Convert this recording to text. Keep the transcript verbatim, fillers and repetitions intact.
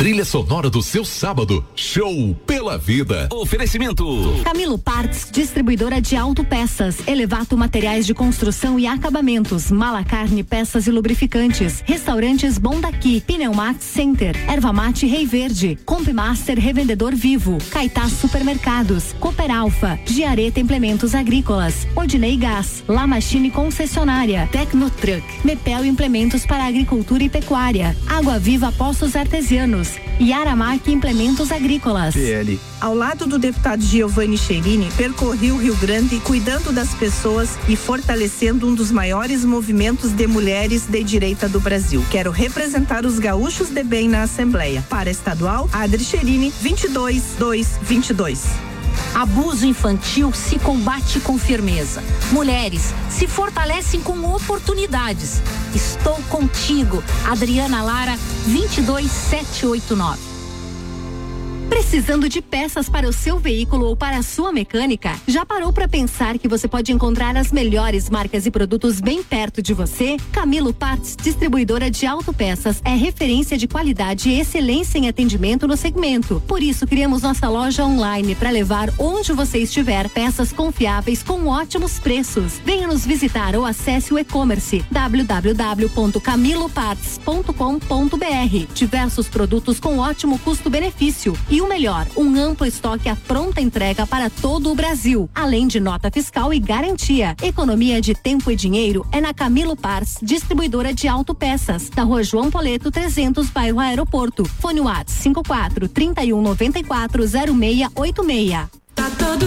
trilha sonora do seu sábado. Show pela vida. Oferecimento. Camilo Parts, distribuidora de autopeças. Elevato Materiais de Construção e Acabamentos. Malacarne Peças e Lubrificantes. Restaurantes Bom Daqui. Pneumax Center. Erva Mate Rei Verde. Compmaster Revendedor Vivo. Caetá Supermercados. Cooper Alfa. Giareta Implementos Agrícolas. Odinei Gás. La Machine Concessionária. Tecnotruck. Mepel Implementos para Agricultura e Pecuária. Água Viva Poços Artesianos. E Aramac Implementos Agrícolas. P L. Ao lado do deputado Giovanni Cherini, percorri o Rio Grande cuidando das pessoas e fortalecendo um dos maiores movimentos de mulheres de direita do Brasil. Quero representar os gaúchos de bem na Assembleia. Para estadual, Adri Cherini, vinte e dois, dois, vinte e dois. Abuso infantil se combate com firmeza. Mulheres se fortalecem com oportunidades. Estou contigo, Adriana Lara, vinte e dois, sete oito nove. Precisando de peças para o seu veículo ou para a sua mecânica? Já parou para pensar que você pode encontrar as melhores marcas e produtos bem perto de você? Camilo Parts, distribuidora de autopeças, é referência de qualidade e excelência em atendimento no segmento. Por isso, criamos nossa loja online para levar onde você estiver peças confiáveis com ótimos preços. Venha nos visitar ou acesse o e-commerce w w w ponto camilo parts ponto com ponto b r. Diversos produtos com ótimo custo-benefício. E o melhor, um amplo estoque à pronta entrega para todo o Brasil, além de nota fiscal e garantia. Economia de tempo e dinheiro é na Camilo Parts, distribuidora de autopeças, da Rua João Poleto trezentos, bairro Aeroporto. Fone WhatsApp cinco quatro, trinta e um, noventa e quatro, zero seis oito seis.